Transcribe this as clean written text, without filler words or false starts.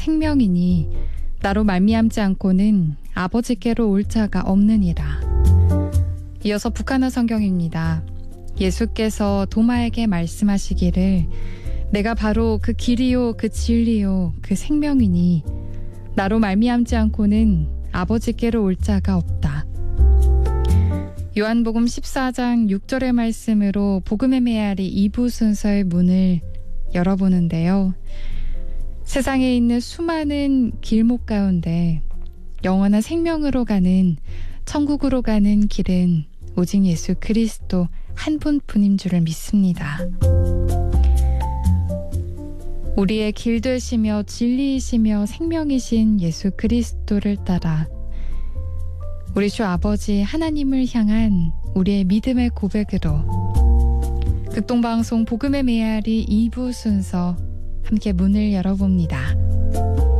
생명이니 나로 말미암지 않고는 아버지께로 올 자가 없느니라. 이어서 북한어 성경입니다. 예수께서 도마에게 말씀하시기를 내가 바로 그 길이요 그 진리요 그 생명이니 나로 말미암지 않고는 아버지께로 올 자가 없다. 요한복음 14장 6절의 말씀으로 복음의 메아리 2부 순서의 문을 열어보는데요. 세상에 있는 수많은 길목 가운데 영원한 생명으로 가는 천국으로 가는 길은 오직 예수 그리스도 한 분뿐인 줄을 믿습니다. 우리의 길 되시며 진리이시며 생명이신 예수 그리스도를 따라 우리 주 아버지 하나님을 향한 우리의 믿음의 고백으로 극동방송 복음의 메아리 2부 순서 함께 문을 열어봅니다.